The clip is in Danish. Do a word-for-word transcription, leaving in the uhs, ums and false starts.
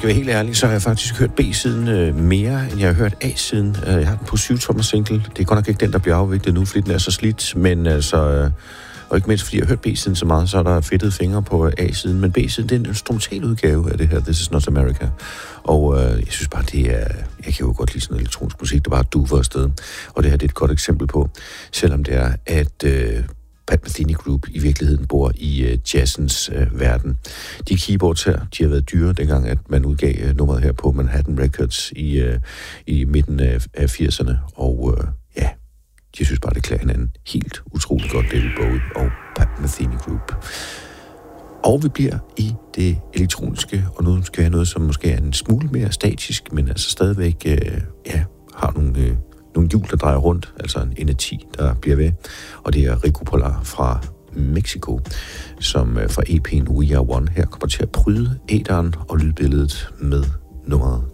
skal være helt ærlig, så har jeg faktisk hørt B-siden øh, mere, end jeg har hørt A-siden. Øh, jeg har den på syv-tommer single. Det er godt nok ikke den, der bliver afviklet nu, fordi den er så slidt, men altså... Øh, og ikke mindst, fordi jeg har hørt B-siden så meget, så er der fedtede fingre på A-siden. Men B-siden, det er en instrumental udgave af det her, This Is Not America. Og øh, jeg synes bare, det er... Jeg kan jo godt lide sådan noget elektronisk musik, der bare duver afsted. Og det her det er et godt eksempel på, selvom det er, at... Øh, Pat Metheny Group i virkeligheden bor i uh, jazzens uh, verden. De keyboards her, de har været dyre, dengang at man udgav uh, nummeret her på Manhattan Records i, uh, i midten af, af firserne, og uh, ja, jeg synes bare, det klæder hinanden helt utroligt godt, David Bowie og Pat Metheny Group. Og vi bliver i det elektroniske, og nu skal vi have noget, som måske er en smule mere statisk, men altså stadigvæk uh, ja, har nogle... Uh, Nogle hjul, der drejer rundt, altså en energi, der bliver ved. Og det er Rico Polar fra Mexico, som fra E P'en We Are One her kommer til at bryde æteren og lydbilledet med nummeret